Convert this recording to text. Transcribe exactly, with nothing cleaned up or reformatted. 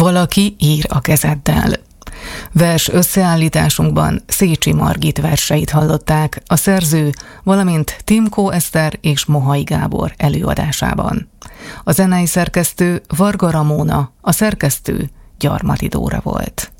Valaki ír a kezeddel. Vers összeállításunkban Szécsi Margit verseit hallották a szerző, valamint Timkó Eszter és Mohai Gábor előadásában. A zenei szerkesztő Varga Ramóna, a szerkesztő Gyarmati Dóra volt.